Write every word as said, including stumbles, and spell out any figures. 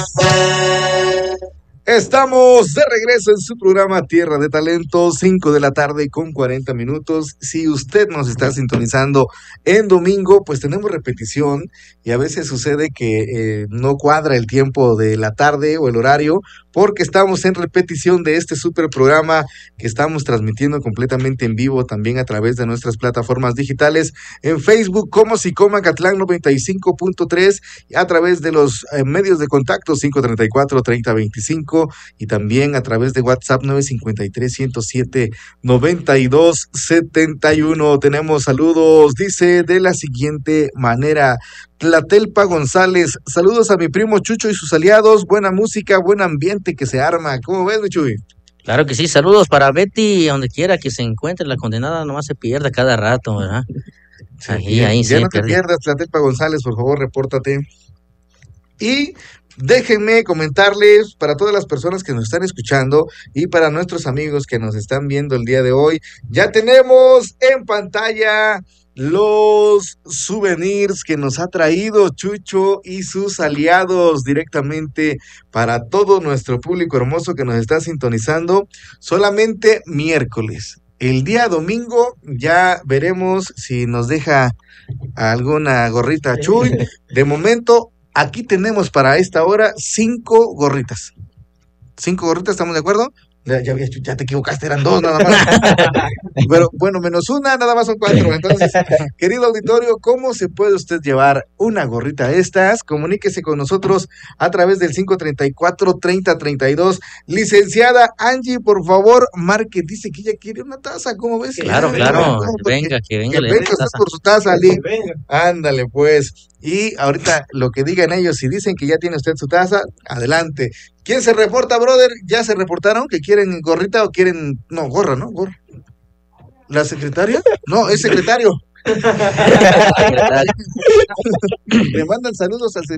Estamos de regreso en su programa Tierra de Talento, cinco de la tarde con cuarenta minutos. Si usted nos está sintonizando en domingo, pues tenemos repetición y a veces sucede que eh, no cuadra el tiempo de la tarde o el horario, porque estamos en repetición de este super programa que estamos transmitiendo completamente en vivo también a través de nuestras plataformas digitales en Facebook como Sicomacatlán noventa y cinco punto tres, a través de los eh, medios de contacto cinco treinta y cuatro, treinta veinticinco y también a través de WhatsApp nueve cincuenta y tres, ciento siete, noventa y dos setenta y uno. Tenemos saludos, dice de la siguiente manera Tlatelpa González, saludos a mi primo Chucho y sus aliados, buena música, buen ambiente que se arma. ¿Cómo ves, mi Chuy? Claro que sí, saludos para Betty, donde quiera que se encuentre, la condenada nomás se pierde cada rato, ¿verdad? Sí, Ahí, ahí ya sí, no te pierde. pierdas, Tlatelpa González, por favor, repórtate. Y déjenme comentarles para todas las personas que nos están escuchando y para nuestros amigos que nos están viendo el día de hoy, ya tenemos en pantalla los souvenirs que nos ha traído Chucho y sus aliados directamente para todo nuestro público hermoso que nos está sintonizando solamente miércoles. El día domingo ya veremos si nos deja alguna gorrita Chuy. De momento, aquí tenemos para esta hora cinco gorritas. Cinco gorritas, ¿estamos de acuerdo? Ya, ya, ya te equivocaste, eran dos nada más. Pero bueno, menos una, nada más son cuatro. Entonces, querido auditorio, ¿cómo se puede usted llevar una gorrita de estas? Comuníquese con nosotros a través del cinco treinta y cuatro, treinta treinta y dos. Licenciada Angie, por favor, marque, dice que ella quiere una taza, ¿cómo ves? Claro, Ya, claro, no, que venga, que venga. Que le venga dé usted taza. por su taza, Ali. Ándale, pues. Y ahorita lo que digan ellos, si dicen que ya tiene usted su taza, adelante. ¿Quién se reporta, brother? ¿Ya se reportaron que quieren gorrita o quieren... No, gorra, ¿no? Gorra. ¿La secretaria? No, es secretario. Le mandan saludos al secretario.